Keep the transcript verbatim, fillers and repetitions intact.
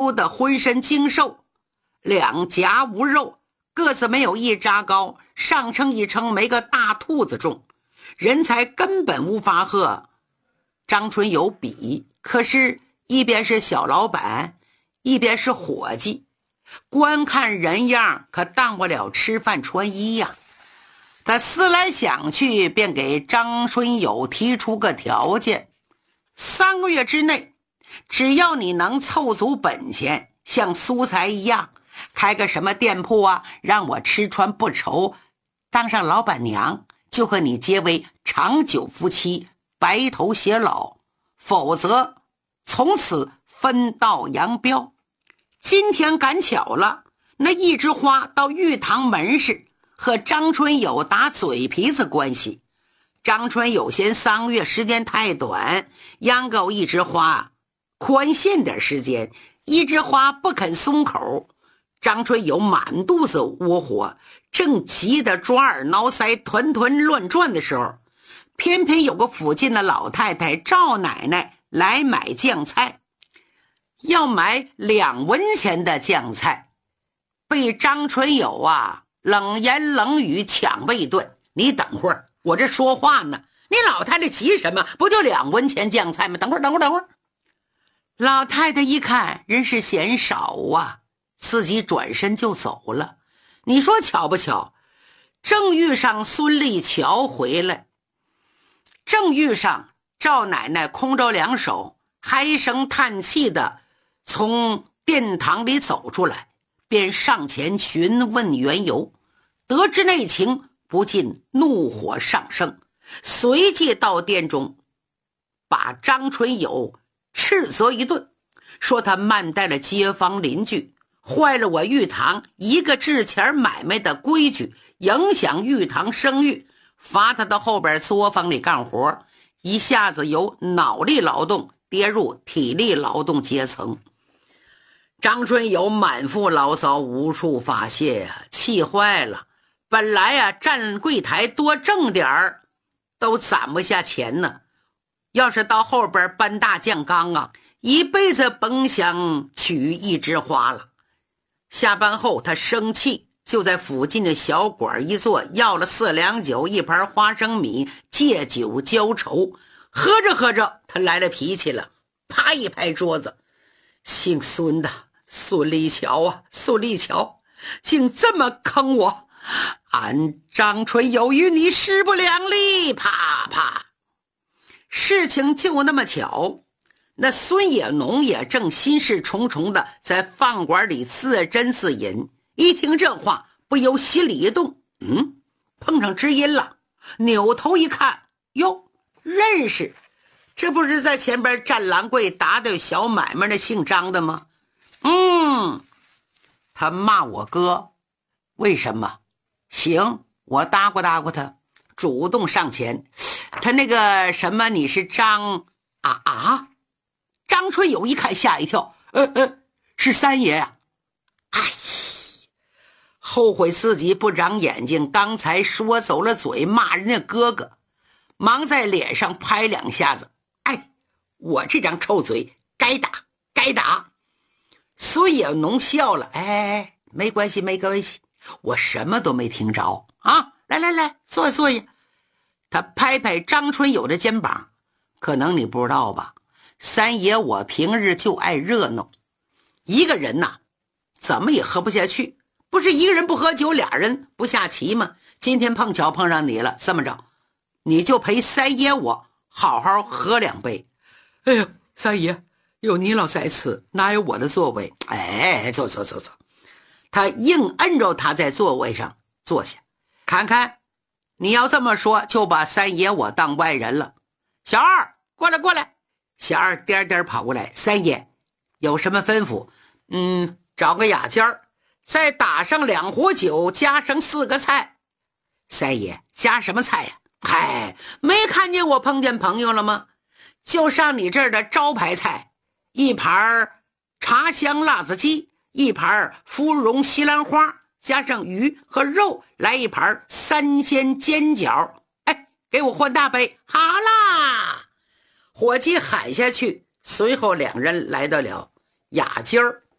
出的浑身精瘦，两颊无肉，个子没有一扎高，上称一称没个大兔子重，人才根本无法和张春友比。可是一边是小老板，一边是伙计，观看人样可当不了吃饭穿衣呀。他思来想去，便给张春友提出个条件，三个月之内，只要你能凑足本钱，像苏才一样开个什么店铺啊，让我吃穿不愁，当上老板娘，就和你结为长久夫妻，白头偕老，否则从此分道扬镳。今天赶巧了，那一枝花到玉堂门市和张春友打嘴皮子关系。张春友嫌三个月时间太短，央告一枝花宽限点时间，一枝花不肯松口。张春友满肚子窝火，正急得抓耳挠腮，团团乱转的时候，偏偏有个附近的老太太赵奶奶来买酱菜，要买两文钱的酱菜，被张春友啊冷言冷语抢了一顿。你等会儿，我这说话呢，你老太太急什么？不就两文钱酱菜吗？等会儿等会儿等会儿。老太太一看人是嫌少啊，自己转身就走了。你说巧不巧，正遇上孙立桥回来，正遇上赵奶奶空着两手，唉声叹气的从殿堂里走出来，便上前询问缘由。得知内情，不禁怒火上升，随即到殿中把张春友斥责一顿，说他慢待了街坊邻居，坏了我玉堂一个制钱买卖的规矩，影响玉堂声誉，罚他到后边作坊里干活，一下子由脑力劳动跌入体力劳动阶层。张春友满腹牢骚，无处发泄呀、啊，气坏了。本来啊站柜台多挣点儿都攒不下钱呢，要是到后边搬大酱缸啊，一辈子甭想娶一枝花了。下班后他生气，就在附近的小馆一坐，要了四两酒，一盘花生米，借酒浇愁。喝着喝着他来了脾气了，啪一拍桌子，姓孙的孙立桥啊，孙立桥竟这么坑我，俺张春友与你势不两立！啪啪。事情就那么巧，那孙野农也正心事重重的在饭馆里自斟自饮，一听这话不由心里一动，嗯，碰上知音了。扭头一看，哟，认识，这不是在前边站栏柜打点小买卖的姓张的吗？嗯，他骂我哥，为什么？行，我搭过搭过他，主动上前。他那个什么，你是张啊啊？张春友一看吓一跳，呃呃，是三爷呀、啊！哎，后悔自己不长眼睛，刚才说走了嘴，骂人家哥哥，忙在脸上拍两下子。哎，我这张臭嘴该打该打。孙野农笑了，哎，没关系没关系，我什么都没听着啊！来来来，坐下坐下。他拍拍张春友的肩膀，可能你不知道吧，三爷我平日就爱热闹，一个人呐怎么也喝不下去，不是一个人不喝酒，俩人不下棋吗？今天碰巧碰上你了，这么着，你就陪三爷我好好喝两杯。哎呀，三爷有你老在此，哪有我的座位？哎，坐坐坐坐。他硬摁着他在座位上坐下。看看，你要这么说，就把三爷我当外人了。小二，过来过来。小二颠颠跑过来，三爷有什么吩咐？嗯，找个雅间儿，再打上两壶酒，加上四个菜。三爷加什么菜呀、啊？嗨，没看见我碰见朋友了吗？就上你这儿的招牌菜，一盘茶香辣子鸡，一盘芙蓉西兰花，加上鱼和肉，来一盘三鲜煎饺。哎，给我换大杯。好啦，伙计喊下去，随后两人来到了雅间儿。